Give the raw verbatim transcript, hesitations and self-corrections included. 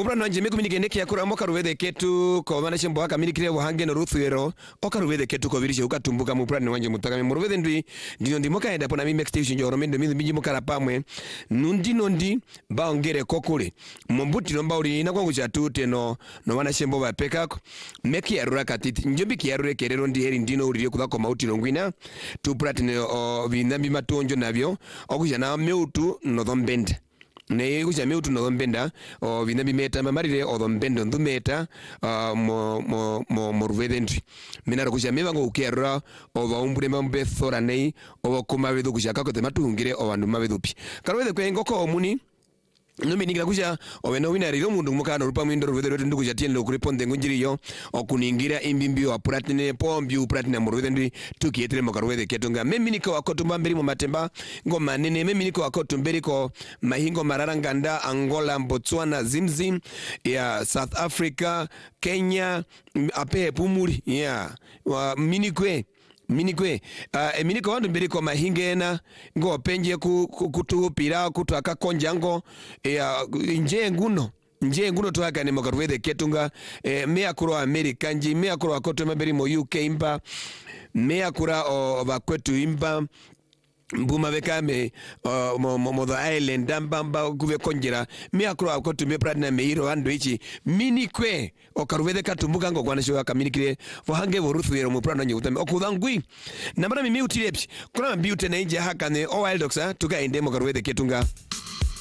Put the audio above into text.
mubrano nje meku minike neke yakura moka ruwede ketu ko bana chembo aka minikire buhange no ruthwero oka ruwede ketu ko birishe ukatumbuka mubrano wanje mutaka mu ruwede ndi ndino ndi moka enda pona mi next station joro mendo mi minji mukara pamwe nundi nondi baongere kokule mombuti no bauri na kwangu chatute no no bana chembo bapekako meki yarura katiti njombi kiyarure kerero ndi heri ndino uri kudako mauti longwina tu pratine o vinambi matonjo navyo okuja na meutu no dombenda ne kuja meutu no dombenda o vinambi meta mamarire o dombendo ndumeta uh, mo mo mo morvedentri minara kuja mevango ukera o vaumbure mambe thora nei o kuma vedo kuja kako te matungire o vandu mavedupi karwede kwengo ko muni no miningira kuja oweno winariro mundu mukana rupa mwindo ruvedero ndu kuja tienlo kuriponde ngunjiriyo okuningira imbimbi wa pratine pombi u pratine murwede ndi tukietre mokarwede ketunga meminiko akotumba mberi mu matemba ngoma nene meminiko akotumberi ko mahingo mararanganda Angola Botswana Zimzim ya South Africa Kenya ape pumuri ya yeah. wa minikwe minikwe uh, e miniko wandu mbiri kwa mahingena ngo penje ku, ku, kutupira kutu akakonjango e, uh, nje nguno nje nguno tuwaka ni mokarwede ketunga e, mea kuro Amerika nji mea kuro wakoto maberi mo U K imba mea kura o wakwetu imba mbuma bekame uh, mo mo, mo the island dambamba kuve konjera mi akro ko tumbe pradna meiro ando ichi minikwe okaruvede katumbuka ngo kwana sho kaminikire fo hange voruthu yero mu pradna nyutame okudangui nambara mimi utilepsi kuna mbiute na inje hakane o wild dogs ha tuka ende mo karuvede ketunga